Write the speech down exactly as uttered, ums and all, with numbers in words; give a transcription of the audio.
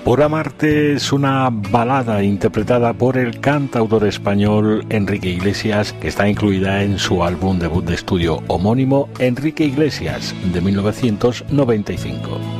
Por amarte es una balada interpretada por el cantautor español Enrique Iglesias, que está incluida en su álbum debut de estudio homónimo Enrique Iglesias, de mil novecientos noventa y cinco.